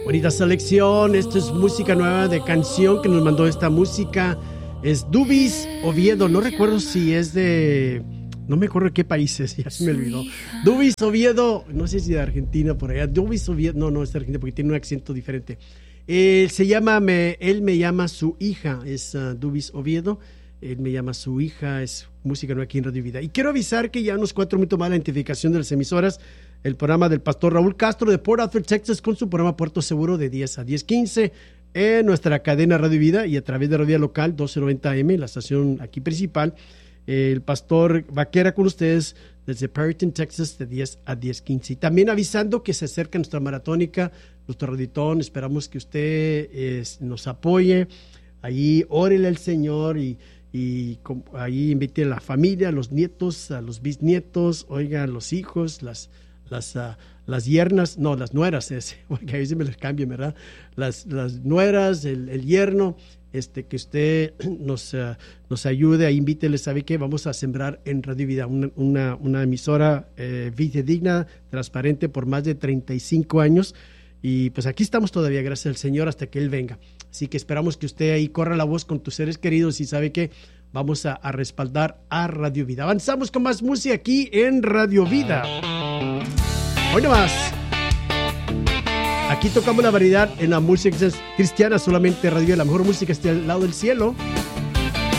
Bonita selección. Esto es música nueva de canción que nos mandó esta música. Es Dubis Oviedo. No recuerdo si es de... No me acuerdo de qué países, ya se me olvidó. Dubis Oviedo, no sé si de Argentina por allá. Dubis Oviedo, no es de Argentina porque tiene un acento diferente. Se llama, él me llama su hija, es Dubis Oviedo. Él me llama su hija, es música nueva aquí en Radio Vida. Y quiero avisar que ya unos 4 minutos más la identificación de las emisoras. El programa del pastor Raúl Castro de Port Arthur, Texas, con su programa Puerto Seguro de 10 a 10:15 en nuestra cadena Radio Vida y a través de Radio Vida Local 1290 AM, la estación aquí principal. El pastor Vaquera con ustedes desde Perryton, Texas, de 10 a 10:15. Y también avisando que se acerca nuestra maratónica, nuestro raditón. Esperamos que usted nos apoye. Ahí órele al Señor y ahí invite a la familia, a los nietos, a los bisnietos, oiga, a los hijos, las yernas, no, las nueras, porque a veces me las cambian, ¿verdad? Las nueras, el yerno, que usted nos ayude, ahí invítele. ¿Sabe qué? Vamos a sembrar en Radio Vida una emisora fidedigna, transparente por más de 35 años. Y pues aquí estamos todavía, gracias al Señor, hasta que Él venga. Así que esperamos que usted ahí corra la voz con tus seres queridos y sabe que vamos a respaldar a Radio Vida. Avanzamos con más música aquí en Radio Vida. Hoy nomás. Aquí tocamos la variedad en la música cristiana, solamente Radio Vida. La mejor música está al lado del cielo.